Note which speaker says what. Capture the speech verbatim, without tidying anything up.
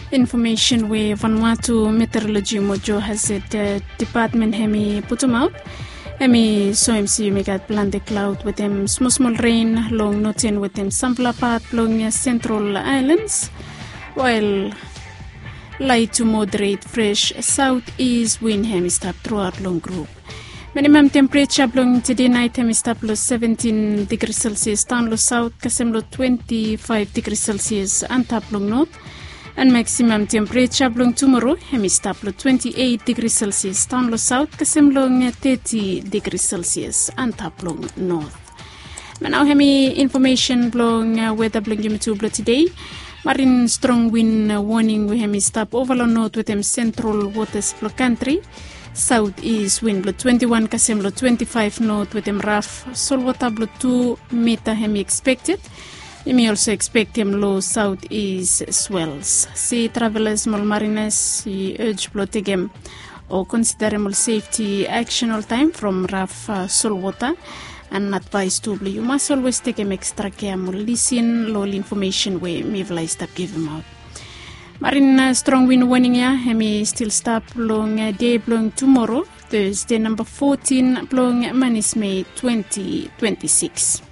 Speaker 1: Information we Vanuatu Meteorology Mojo has it uh, department hemi putumaut. Hemi so M C we got blended cloud with them small small rain long notin with them sample part blowing near central islands, while light to moderate fresh southeast wind hemi stop throughout long group. Minimum temperature blowing today night hemi stop low seventeen degrees Celsius down low south kasem low twenty-five degrees Celsius and top long north. And maximum temperature blowing tomorrow hemi stop low twenty-eight degrees Celsius down low south kasem low thirty degrees Celsius and top long north. Now hemi information blowing uh, weather blowing you to blow today. Marine strong wind uh, warning we hemi stop overland north with them central waters blow country. Southeast wind blow twenty-one kasem blow twenty-five north with them rough saltwater blow two meter hemi expected. You may also expect him low southeast swells. Sea travelers, small mariners, you urge blow take him or considerable safety action all time from rough uh, saltwater and advise to blow. You must always take him extra care, listen, low information we may stop give him out. Marine uh, strong wind warning ya, he may still stop blowing uh, day blowing tomorrow, Thursday number fourteen, blowing Manis May twenty twenty-six.